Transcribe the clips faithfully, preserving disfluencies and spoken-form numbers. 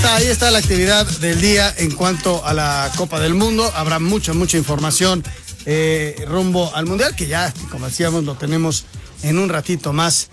está, ahí está la actividad del día en cuanto a la Copa del Mundo. Habrá mucha, mucha información eh, rumbo al Mundial, que ya, como decíamos, lo tenemos en un ratito más,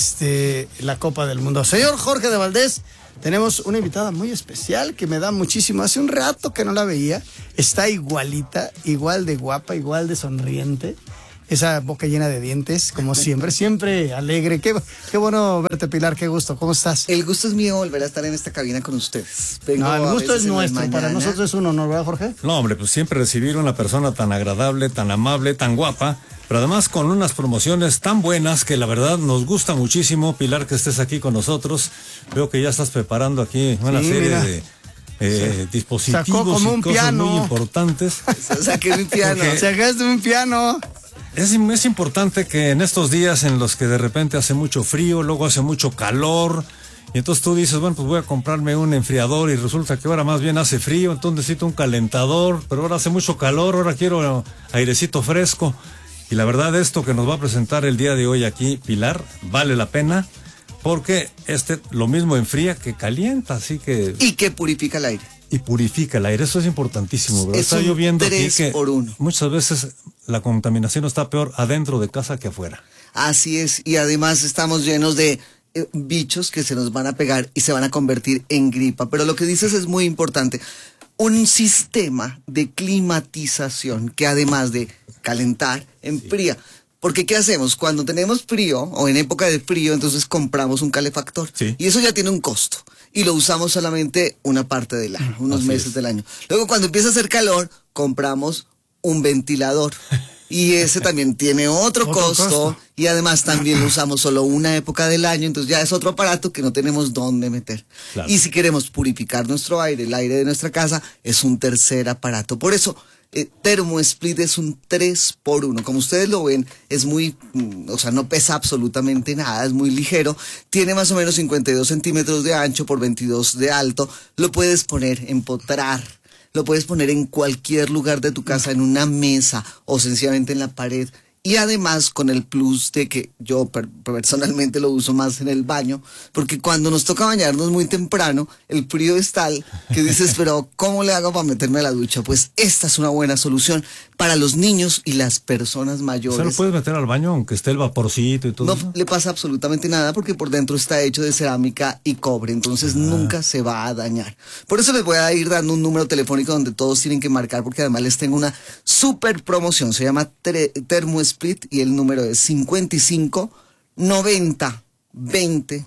este, la Copa del Mundo. Señor Jorge de Valdés, tenemos una invitada muy especial que me da muchísimo. Hace un rato que no la veía. Está igualita, igual de guapa, igual de sonriente. Esa boca llena de dientes, como siempre, siempre alegre. Qué, qué bueno verte, Pilar, qué gusto. ¿Cómo estás? El gusto es mío volver a estar en esta cabina con ustedes. Vengo no, el gusto es nuestro, para nosotros es un honor, ¿verdad, Jorge? No, hombre, pues siempre recibir una persona tan agradable, tan amable, tan guapa, pero además con unas promociones tan buenas que la verdad nos gusta muchísimo, Pilar, que estés aquí con nosotros. Veo que ya estás preparando aquí una sí, serie mira. de... Eh, sí. dispositivos como un y cosas piano. muy importantes. Saqué un piano. Sacaste un piano. Es, es importante que en estos días en los que de repente hace mucho frío, luego hace mucho calor, y entonces tú dices, bueno, pues voy a comprarme un enfriador y resulta que ahora más bien hace frío, entonces necesito un calentador, pero ahora hace mucho calor, ahora quiero airecito fresco. Y la verdad, esto que nos va a presentar el día de hoy aquí, Pilar, vale la pena, porque este lo mismo enfría que calienta, así que... Y que purifica el aire. Y purifica el aire, eso es importantísimo, ¿verdad? Es está lloviendo aquí que por uno. Muchas veces la contaminación está peor adentro de casa que afuera. Así es, y además estamos llenos de eh, bichos que se nos van a pegar y se van a convertir en gripa. Pero lo que dices es muy importante. Un sistema de climatización que además de calentar, enfría. Sí. Porque ¿qué hacemos? Cuando tenemos frío o en época de frío, entonces compramos un calefactor. Sí. Y eso ya tiene un costo. Y lo usamos solamente una parte del año, unos Así meses es. del año. Luego cuando empieza a hacer calor, compramos un ventilador. Y ese también tiene otro, otro costo, costo. Y además también lo usamos solo una época del año. Entonces ya es otro aparato que no tenemos dónde meter. Claro. Y si queremos purificar nuestro aire, el aire de nuestra casa, es un tercer aparato. Por eso... Eh, ThermoSplit es un tres por uno. Como ustedes lo ven, es muy, mm, o sea, no pesa absolutamente nada, es muy ligero. Tiene más o menos cincuenta y dos centímetros de ancho por veintidós de alto. Lo puedes poner, empotrar, lo puedes poner en cualquier lugar de tu casa, en una mesa o sencillamente en la pared. Y además con el plus de que yo per personalmente lo uso más en el baño, porque cuando nos toca bañarnos muy temprano, el frío es tal que dices, pero ¿cómo le hago para meterme a la ducha? Pues esta es una buena solución para los niños y las personas mayores. ¿Se lo puedes meter al baño aunque esté el vaporcito y todo no eso? No le pasa absolutamente nada porque por dentro está hecho de cerámica y cobre, entonces ah. nunca se va a dañar. Por eso les voy a ir dando un número telefónico donde todos tienen que marcar, porque además les tengo una super promoción. Se llama ThermoSplit y el número es cincuenta y cinco, noventa, veinte,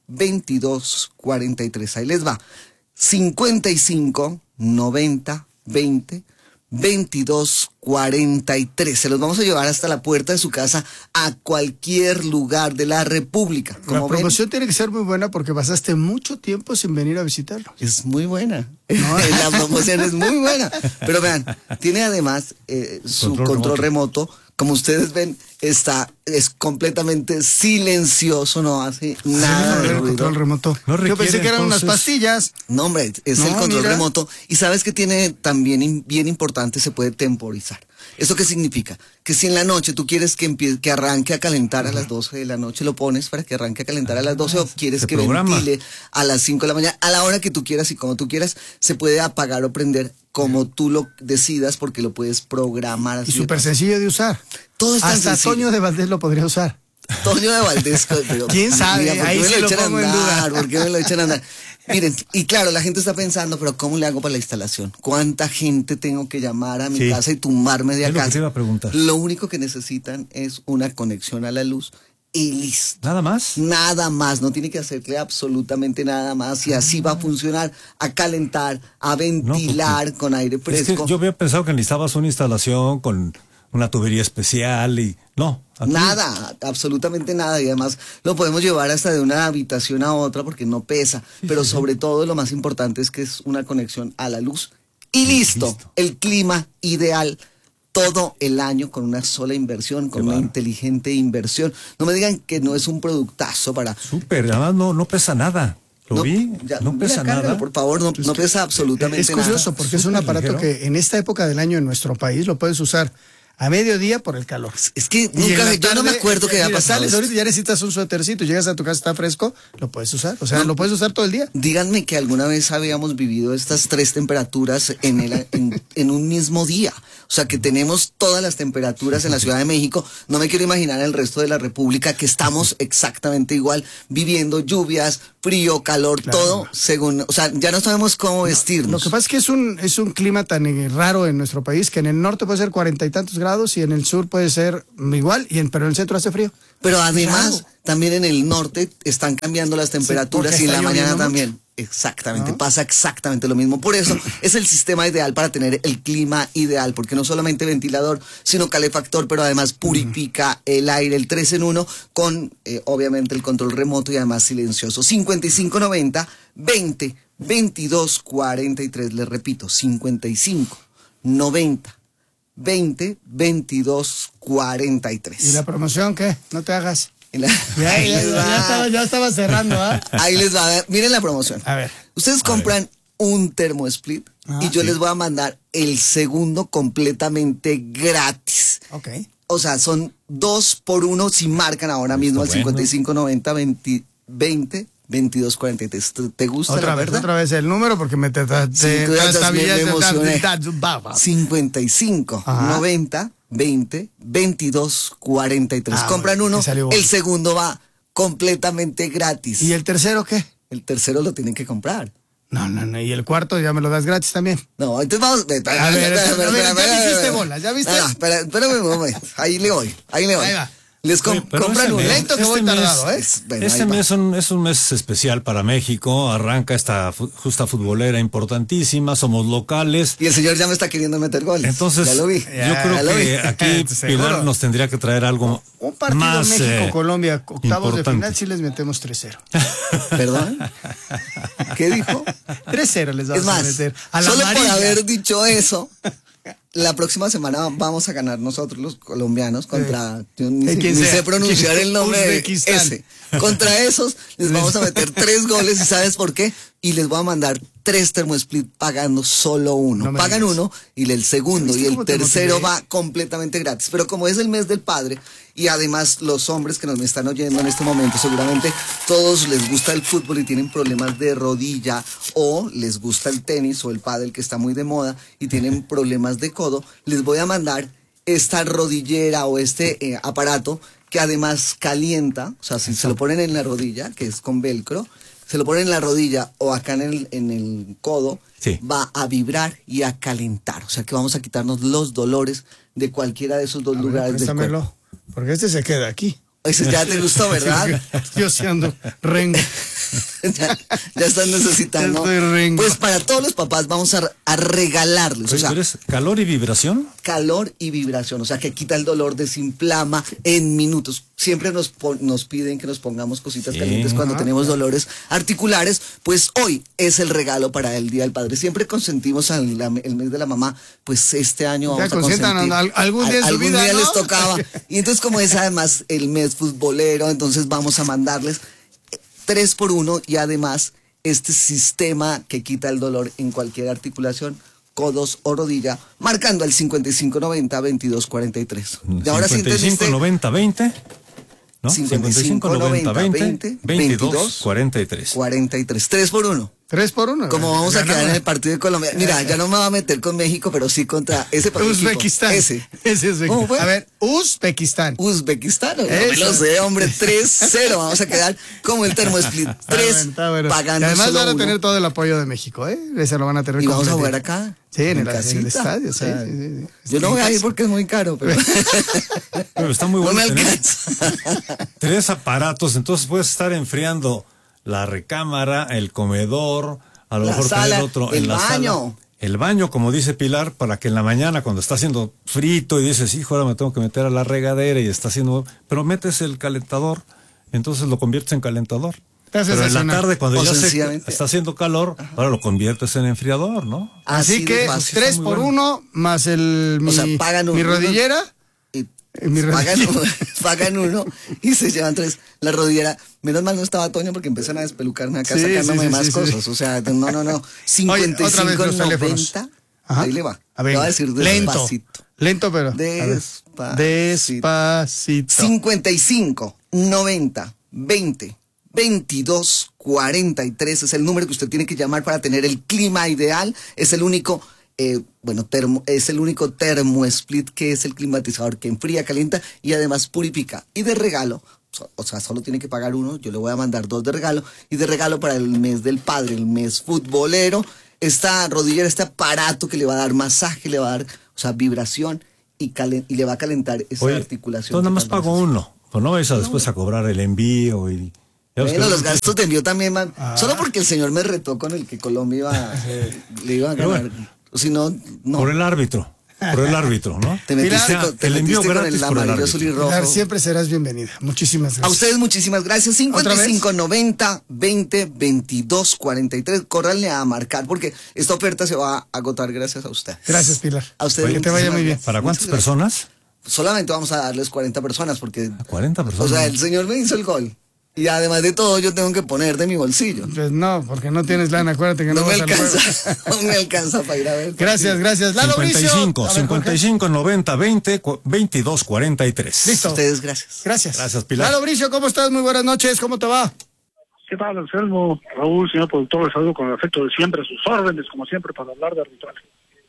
veintidós, cuarenta y tres. Ahí les va. cincuenta y cinco, noventa, veinte, veintidós, cuarenta y tres. Se los vamos a llevar hasta la puerta de su casa a cualquier lugar de la República. Como la promoción ven, tiene que ser muy buena porque pasaste mucho tiempo sin venir a visitarlo. Es muy buena. No, la promoción es muy buena. Pero vean, tiene además eh, su control, control remoto. remoto. Como ustedes ven, está, es completamente silencioso, no hace nada sí, de el ruido. Control remoto. No requiere, Yo pensé que eran entonces... unas pastillas. No, hombre, es no, el control mira. remoto. Y sabes que tiene también bien importante, se puede temporizar. ¿Eso qué significa? Que si en la noche tú quieres que, empiece, que arranque a calentar a las doce de la noche, lo pones para que arranque a calentar a las doce, o quieres que programa. ventile a las cinco de la mañana, a la hora que tú quieras y como tú quieras, se puede apagar o prender como tú lo decidas, porque lo puedes programar así. Y súper sencillo de usar. Todo está Hasta sencillo. Toño de Valdés lo podría usar. Toño de Valdés, pero ¿quién sabe? Mira, ¿por qué ahí me se lo lo echan a pongo en andar? duda. ¿Por qué me lo echan a andar? Miren, y claro, la gente está pensando, pero ¿cómo le hago para la instalación? ¿Cuánta gente tengo que llamar a mi sí. casa y tumbarme de acá? Es lo que te iba a preguntar. Lo único que necesitan es una conexión a la luz y listo. ¿Nada más? Nada más, no tiene que hacerle absolutamente nada más y así va a funcionar, a calentar, a ventilar no, con aire fresco. Es que yo había pensado que necesitabas una instalación con una tubería especial y no. Aquí. Nada, absolutamente nada, y además lo podemos llevar hasta de una habitación a otra porque no pesa, sí, pero sí, sobre sí. todo lo más importante es que es una conexión a la luz y listo, listo. El clima ideal todo el año con una sola inversión, con Qué una bueno. inteligente inversión. No me digan que no es un productazo para... Súper, además no, no pesa nada. Lo no, vi, ya, no pesa mira, nada. Por favor, no, no pesa absolutamente nada. Es curioso nada. porque es un aparato ligero. que en esta época del año en nuestro país lo puedes usar A mediodía por el calor. Es que Y en nunca, la yo no me tarde, acuerdo que mira, haya pasado sales esto. ahorita, ya necesitas un suétercito, llegas a tu casa, está fresco, lo puedes usar. O sea, No. lo puedes usar todo el día. Díganme que alguna vez habíamos vivido estas tres temperaturas en, el, en, en un mismo día. O sea, que tenemos todas las temperaturas en la Ciudad de México. No me quiero imaginar el resto de la República, que estamos exactamente igual, viviendo lluvias, frío, calor, Claro. todo según... O sea, ya no sabemos cómo vestirnos. Lo que pasa es que es un, es un clima tan eh, raro en nuestro país que en el norte puede ser cuarenta y tantos grados y en el sur puede ser igual, y en, pero en el centro hace frío. Pero además, Claro. también en el norte están cambiando las temperaturas porque y en está la mañana lloviendo también. mucho. Exactamente, ¿No? pasa exactamente lo mismo. Por eso es el sistema ideal para tener el clima ideal, porque no solamente ventilador, sino calefactor, pero además purifica el aire, el tres en uno, con eh, obviamente el control remoto y además silencioso. cincuenta y cinco noventa, veinte, veintidós, cuarenta y tres, les repito, cincuenta y cinco noventa, veinte, veintidós, cuarenta y tres. ¿Y la promoción qué? No te hagas. Y la- Ya, ahí ya, les ya, va. ya estaba, ya estaba cerrando, ¿ah? Ahí les va. Miren la promoción. A ver. Ustedes compran un termo split Ah, y yo sí. les voy a mandar el segundo completamente gratis. Ok. O sea, son dos por uno si marcan ahora mismo al Está bueno. cincuenta y cinco noventa, veinte, veinte, veintidós, cuarenta y tres. ¿Te- ¿Te gusta Otra la vez, verdad? otra vez el número porque me te, te, Sí, te- tú ya estás bien, me emocioné. Baba. cincuenta y cinco, Ajá. noventa, veinte, veintidós, cuarenta y tres. Ah, Compran bueno, uno, te salió bueno. el segundo va completamente gratis. ¿Y el tercero qué? El tercero lo tienen que comprar. No, no, no. ¿Y el cuarto ya me lo das gratis también? No, entonces vamos. Espera, A ver, espera, a ver, espera, ya espera, me hiciste espera. bolas, ¿ya viste? No, no, espera, espérame un momento. Ahí le voy, ahí le voy. Ahí va. Les com- Oye, pero compran ese un mes- lento que voy este tardado, mes- ¿eh? Es- bueno, este ahí va. mes son- es un mes especial para México. Arranca esta fu- justa futbolera importantísima. Somos locales. Y el señor ya me está queriendo meter goles. Entonces, ya lo vi. yo Ya creo lo vi. que aquí Seguro. Pilar nos tendría que traer algo Un partido más eh, México-Colombia, octavos de importante. final, sí les metemos tres cero. ¿Perdón? ¿Qué dijo? tres cero les vamos Es más, a meter. A la solo por amarilla. haber dicho eso, la próxima semana vamos a ganar nosotros los colombianos contra, yo ni, Eh, sé- quien ni sea. sé pronunciar ¿Quién? el nombre de Uzbekistán. ese. Contra esos les vamos a meter tres goles y ¿sabes por qué? Y les voy a mandar tres termosplit pagando solo uno. No me Pagan digas. uno y el segundo ¿Viste y el cómo te tercero motivé? va completamente gratis. Pero como es el mes del padre y además los hombres que nos están oyendo en este momento seguramente todos les gusta el fútbol y tienen problemas de rodilla o les gusta el tenis o el pádel que está muy de moda y tienen problemas de codo, les voy a mandar esta rodillera o este eh, aparato que además calienta, o sea, si se lo ponen en la rodilla, que es con velcro, se lo ponen en la rodilla o acá en el, en el codo, Sí. va a vibrar y a calentar. O sea que vamos a quitarnos los dolores de cualquiera de esos dos A ver, lugares del cuerpo. préstamelo, porque este se queda aquí. Ese ya te gustó, ¿verdad? Yo sí ando rengo. ya, ya están necesitando. Ya estoy rengo. Pues para todos los papás vamos a, a regalarles. O Oye, sea, ¿tú eres calor y vibración? calor y vibración, o sea que quita el dolor, desinflama en minutos. Siempre nos, pon- nos piden que nos pongamos cositas Sí. calientes cuando Ajá, tenemos claro. dolores articulares, pues hoy es el regalo para el Día del Padre. Siempre consentimos al la- el mes de la mamá, pues este año Ya vamos a consientan consentir. al- algún día en su algún vida, día ¿no? les tocaba. Y entonces como es además el mes futbolero, entonces vamos a mandarles tres por uno y además este sistema que quita el dolor en cualquier articulación, codos o rodilla, marcando al cincuenta y cinco noventa, veintidós, cuarenta y tres. Y ahora sí cincuenta y cinco, entendiste. noventa, veinte. ¿No? cincuenta y cinco, noventa, veinte, veintidós, cuarenta y tres. cuarenta y tres. tres por uno. Tres por uno. Como vamos a Ganamos. quedar en el partido de Colombia. Mira, ya no me va a meter con México, pero sí contra ese equipo. Uzbekistán. Ese. Ese es ¿Cómo fue? A ver, Uzbekistán. Uzbekistán, no me Eso. lo sé, hombre, tres cero. Vamos a quedar como el termosplit. Está tres bueno, está bueno. pagando Y además solo van a uno. tener todo el apoyo de México, ¿eh? Ese lo van a tener Y vamos a completito. jugar acá. Sí, en, el, en casita. el estadio, O sí, sea, sí, sí, sí. Yo no voy a ir porque es muy caro, pero Pero está muy no bueno me tener alcanza. tres aparatos, entonces puedes estar enfriando la recámara, el comedor, a lo La mejor sala, tener otro el en la baño. sala. El baño, como dice Pilar, para que en la mañana cuando está haciendo frito y dices, hijo, ahora me tengo que meter a la regadera y está haciendo, pero metes el calentador, entonces lo conviertes en calentador. Te haces Pero en la una- tarde cuando o ya se, sencillamente- está haciendo calor, ahora lo conviertes en enfriador, ¿no? Así de que fácil. tres muy por bueno. uno más el mi, O sea, pagan mi uno- rodillera. Y Mi pagan, rodilla. uno, pagan uno y se llevan tres. La rodillera, menos mal no estaba Toño porque empiezan a despelucarme acá Sí, sacándome sí, sí, más sí, cosas. sí. O sea, no, no, no. cincuenta y otra vez cinco los teléfonos. noventa. Ajá. Ahí le va. A ver, Le va a decir lento, despacito. Lento, pero. Despacito. Despacito. cincuenta y cinco, noventa, veinte, veintidós, cuarenta y tres es el número que usted tiene que llamar para tener el clima ideal. Es el único, eh, bueno, termo, es el único termo split que es el climatizador que enfría, calienta y además purifica. Y de regalo, o sea, solo tiene que pagar uno, yo le voy a mandar dos de regalo. Y de regalo para el mes del padre, el mes futbolero, esta rodillera, este aparato que le va a dar masaje, le va a dar, o sea, vibración y, calen, y le va a calentar esa Oye, articulación. Entonces nada más pago uno, pues no vais a No. después a cobrar el envío y... Bueno, los gastos de envío también, man. Ah. Solo porque el señor me retó con el que Colombia iba, le iba a ganar. Bueno, si no, no. Por el árbitro. Por el árbitro, ¿no? Te metiste, Pilar, con, te el metiste envío con gratis el por el amarillo, árbitro. azul y rojo. Pilar, siempre serás bienvenida. Muchísimas gracias. A ustedes muchísimas gracias. cincuenta y cinco, noventa, veinte, veintidós, cuarenta y tres. Córranle a marcar porque esta oferta se va a agotar gracias a usted. Gracias, Pilar. A ustedes. Que te vaya muy bien. Gracias. ¿Para cuántas personas? Solamente vamos a darles cuarenta personas porque... cuarenta personas. O sea, el señor me hizo el gol. Y además de todo, yo tengo que poner de mi bolsillo. Pues no, porque no tienes lana, acuérdate que no, No me vas al alcanza, no me alcanza para ir a ver. Gracias, gracias. Lalo cincuenta y cinco, Bricio. cincuenta y cinco, noventa, veinte, veintidós, cuarenta y tres. Listo. A ustedes, gracias. Gracias. Gracias, Pilar. Lalo Bricio, ¿cómo estás? Muy buenas noches, ¿cómo te va? ¿Qué tal, Anselmo? Raúl, señor productor, les saludo con el afecto de siempre, a sus órdenes, como siempre, para hablar de arbitraje.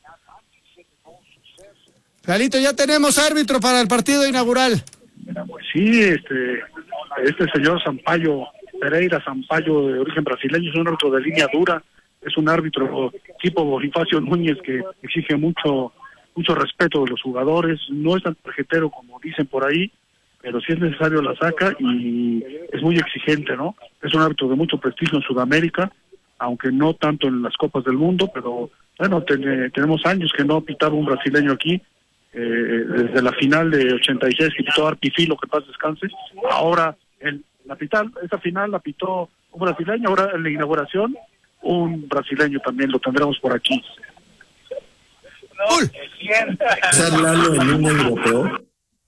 Lalito, ya tenemos árbitro para el partido inaugural. Pues sí, este, este señor Sampaio Pereira, Sampaio de origen brasileño, es un árbitro de línea dura, es un árbitro tipo Bonifacio Núñez que exige mucho mucho respeto de los jugadores, no es tan tarjetero como dicen por ahí, pero si es necesario la saca y es muy exigente, ¿no? Es un árbitro de mucho prestigio en Sudamérica, aunque no tanto en las Copas del Mundo, pero bueno, ten, tenemos años que no pitaba un brasileño aquí, eh, desde la final de ochenta y seis que pitó Arpifilo, que paz descanse, ahora el, la pital, esa final la pitó un brasileño, ahora en la inauguración un brasileño también lo tendremos por aquí. ¿Estás hablando en un europeo?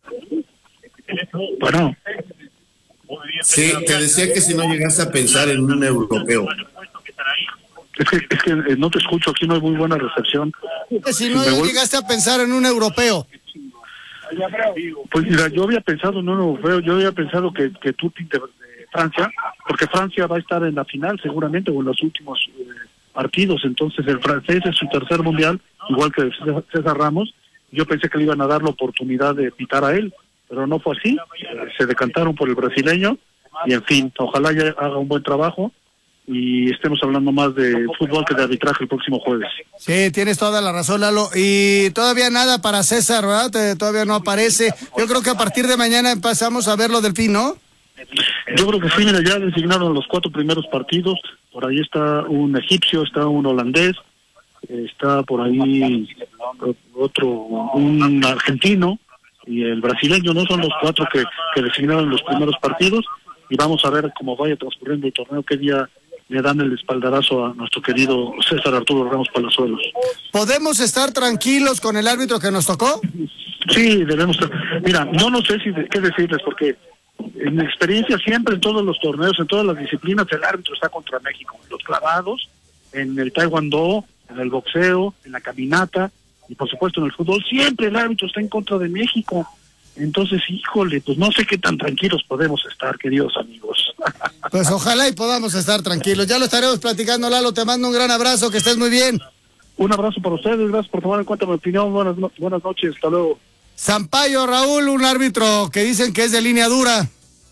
Bueno. Sí, te decía que si no llegaste a pensar en un europeo. Es que, es que no te escucho, aquí no hay muy buena recepción. Si no voy... llegaste a pensar en un europeo. Pues mira, yo había pensado en un europeo, yo había pensado que, que Tuti de, de Francia, porque Francia va a estar en la final seguramente o en los últimos eh, partidos, entonces el francés es su tercer mundial, igual que César Ramos. Yo pensé que le iban a dar la oportunidad de pitar a él, pero no fue así, se decantaron por el brasileño y en fin, ojalá ya haga un buen trabajo y estemos hablando más de fútbol que de arbitraje el próximo jueves. Sí, tienes toda la razón, Lalo, y todavía nada para César, ¿verdad? Te, todavía no aparece. Yo creo que a partir de mañana empezamos a verlo del fin, ¿no? Yo creo que sí, mira, ya designaron los cuatro primeros partidos, por ahí está un egipcio, está un holandés, está por ahí otro, un argentino, y el brasileño, no son los cuatro que, que designaron los primeros partidos, y vamos a ver cómo vaya transcurriendo el torneo, qué día le dan el espaldarazo a nuestro querido César Arturo Ramos Palazuelos. ¿Podemos estar tranquilos con el árbitro que nos tocó? Sí, debemos. Mira, yo no sé si de, qué decirles, porque en mi experiencia siempre en todos los torneos, en todas las disciplinas, el árbitro está contra México. En los clavados, en el taekwondo, en el boxeo, en la caminata y por supuesto en el fútbol, siempre el árbitro está en contra de México. Entonces, híjole, pues no sé qué tan tranquilos podemos estar, queridos amigos. Pues ojalá y podamos estar tranquilos. Ya lo estaremos platicando, Lalo. Te mando un gran abrazo, que estés muy bien. Un abrazo para ustedes, gracias por tomar en cuenta mi opinión. Buenas, no buenas noches, hasta luego. Sampaio, Raúl, un árbitro que dicen que es de línea dura.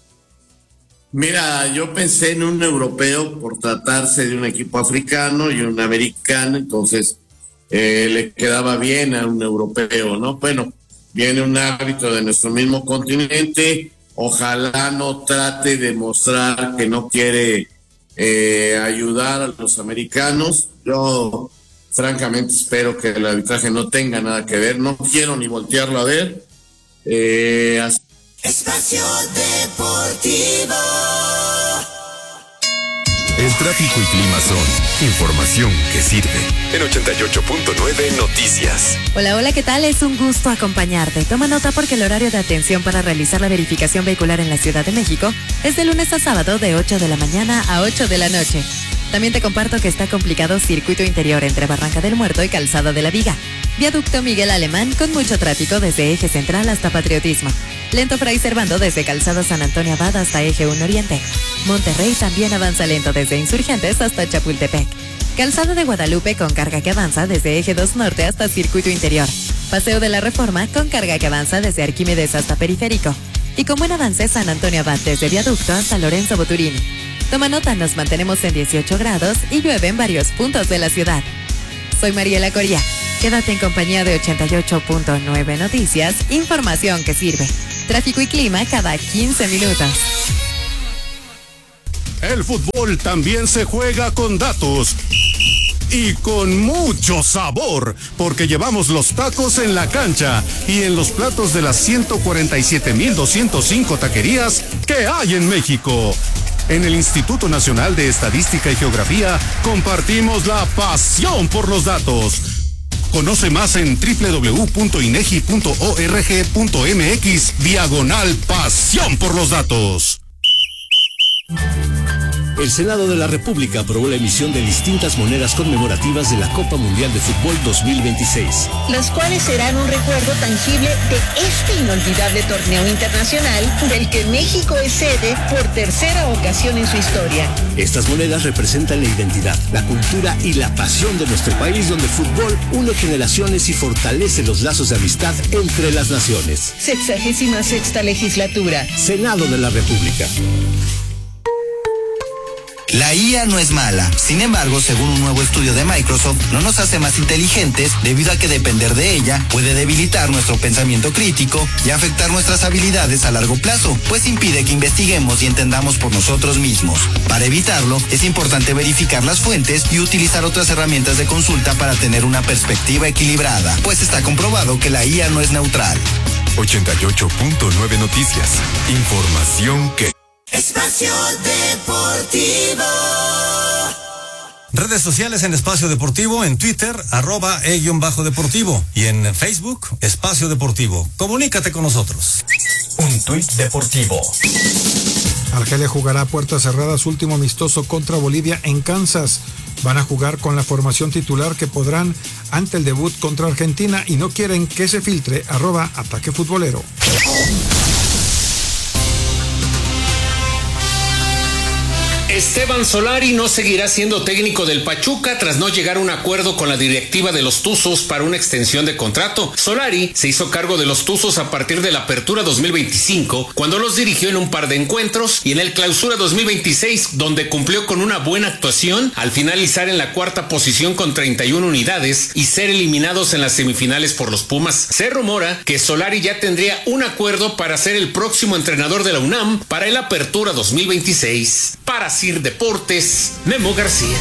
Mira, yo pensé en un europeo por tratarse de un equipo africano y un americano, entonces eh, le quedaba bien a un europeo, ¿no? Bueno, viene un árbitro de nuestro mismo continente, ojalá no trate de mostrar que no quiere eh, ayudar a los americanos. Yo francamente espero que el arbitraje no tenga nada que ver, no quiero ni voltearlo a ver. Eh, así... Espacio Deportivo. El tráfico y clima son información que sirve. En ochenta y ocho punto nueve Noticias. Hola, hola, ¿qué tal? Es un gusto acompañarte. Toma nota porque el horario de atención para realizar la verificación vehicular en la Ciudad de México es de lunes a sábado de ocho de la mañana a ocho de la noche. También te comparto que está complicado circuito interior entre Barranca del Muerto y Calzada de la Viga. Viaducto Miguel Alemán con mucho tráfico desde Eje Central hasta Patriotismo. Lento Fray Servando desde Calzada San Antonio Abad hasta Eje uno Oriente. Monterrey también avanza lento desde Insurgentes hasta Chapultepec. Calzada de Guadalupe con carga que avanza desde Eje dos Norte hasta Circuito Interior. Paseo de la Reforma con carga que avanza desde Arquímedes hasta Periférico. Y con buen avance San Antonio Abad desde Viaducto hasta Lorenzo Boturini. Toma nota, nos mantenemos en dieciocho grados y llueve en varios puntos de la ciudad. Soy Mariela Coria. Quédate en compañía de ochenta y ocho punto nueve Noticias, información que sirve. Tráfico y clima cada quince minutos. El fútbol también se juega con datos y con mucho sabor, porque llevamos los tacos en la cancha y en los platos de las ciento cuarenta y siete mil doscientos cinco taquerías que hay en México. En el Instituto Nacional de Estadística y Geografía compartimos la pasión por los datos. Conoce más en doble u doble u doble u punto inegi punto org punto mx diagonal pasión por los datos. El Senado de la República aprobó la emisión de distintas monedas conmemorativas de la Copa Mundial de Fútbol dos mil veintiséis. Las cuales serán un recuerdo tangible de este inolvidable torneo internacional del que México es sede por tercera ocasión en su historia. Estas monedas representan la identidad, la cultura y la pasión de nuestro país, donde el fútbol une generaciones y fortalece los lazos de amistad entre las naciones. Sexagésima sexta legislatura. Senado de la República. La I A no es mala, sin embargo, según un nuevo estudio de Microsoft, no nos hace más inteligentes debido a que depender de ella puede debilitar nuestro pensamiento crítico y afectar nuestras habilidades a largo plazo, pues impide que investiguemos y entendamos por nosotros mismos. Para evitarlo, es importante verificar las fuentes y utilizar otras herramientas de consulta para tener una perspectiva equilibrada, pues está comprobado que la I A no es neutral. ochenta y ocho punto nueve Noticias. Información que... Espacio Deportivo. Redes sociales en Espacio Deportivo, en Twitter, arroba e-deportivo y en Facebook, Espacio Deportivo. Comunícate con nosotros. Un tuit deportivo. Argelia jugará a puertas cerradas su último amistoso contra Bolivia en Kansas. Van a jugar con la formación titular que podrán ante el debut contra Argentina y no quieren que se filtre, arroba Ataque Futbolero. Esteban Solari no seguirá siendo técnico del Pachuca tras no llegar a un acuerdo con la directiva de los Tuzos para una extensión de contrato. Solari se hizo cargo de los Tuzos a partir de la Apertura dos mil veinticinco, cuando los dirigió en un par de encuentros, y en el Clausura dos mil veintiséis, donde cumplió con una buena actuación al finalizar en la cuarta posición con treinta y una unidades y ser eliminados en las semifinales por los Pumas. Se rumora que Solari ya tendría un acuerdo para ser el próximo entrenador de la UNAM para el Apertura dos mil veintiséis. Para Sir Deportes, Memo García.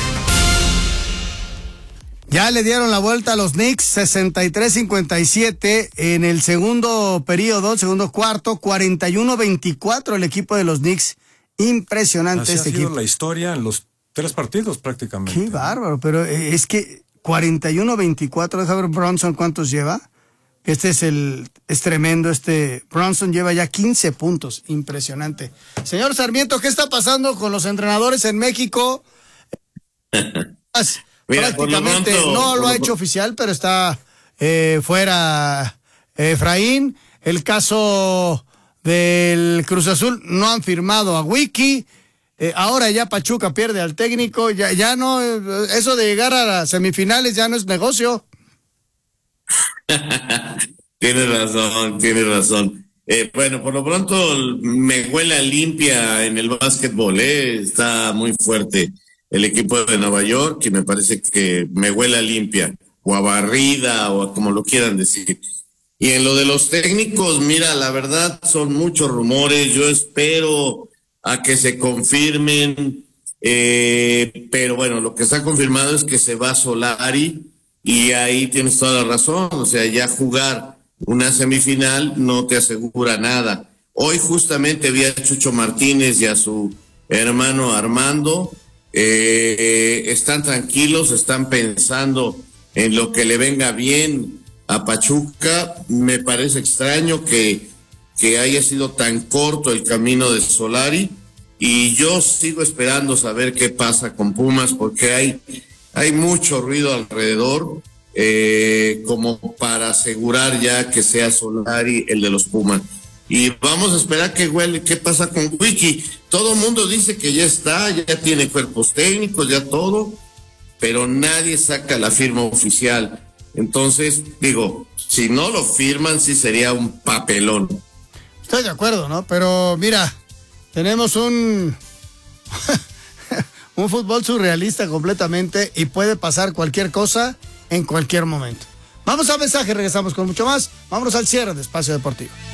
Ya le dieron la vuelta a los Knicks, sesenta y tres cincuenta y siete en el segundo periodo, segundo cuarto, cuarenta y uno veinticuatro el equipo de los Knicks. Impresionante Así este ha sido equipo. La historia en los tres partidos prácticamente. Qué bárbaro, pero es que cuarenta y uno veinticuatro, deja ver Bronson cuántos lleva. Este es el, es tremendo, este Bronson lleva ya quince puntos, impresionante. Señor Sarmiento, ¿qué está pasando con los entrenadores en México? Mira, prácticamente pronto, no lo ha lo hecho oficial, pero está eh, fuera eh, Efraín. El caso del Cruz Azul, no han firmado a Wiki. Eh, ahora ya Pachuca pierde al técnico, ya, ya no, eso de llegar a las semifinales ya no es negocio. Tienes razón, tienes razón. Eh, bueno, por lo pronto me huele a limpia en el básquetbol, eh. Está muy fuerte el equipo de Nueva York y me parece que me huele a limpia, o a barrida, o a como lo quieran decir. Y en lo de los técnicos, mira, la verdad son muchos rumores, yo espero a que se confirmen, eh, pero bueno, lo que está confirmado es que se va Solari. Y ahí tienes toda la razón, o sea, ya jugar una semifinal no te asegura nada. Hoy justamente vi a Chucho Martínez y a su hermano Armando, eh, están tranquilos, están pensando en lo que le venga bien a Pachuca. Me parece extraño que, que haya sido tan corto el camino de Solari, y yo sigo esperando saber qué pasa con Pumas, porque hay... Hay mucho ruido alrededor eh, como para asegurar ya que sea Solari el de los Pumas. Y vamos a esperar qué huele, qué pasa con Wiki. Todo el mundo dice que ya está, ya tiene cuerpos técnicos, ya todo, pero nadie saca la firma oficial. Entonces, digo, si no lo firman, sí sería un papelón. Estoy de acuerdo, ¿no? Pero mira, tenemos un un fútbol surrealista completamente y puede pasar cualquier cosa en cualquier momento. Vamos al mensaje, regresamos con mucho más. Vámonos al cierre de Espacio Deportivo.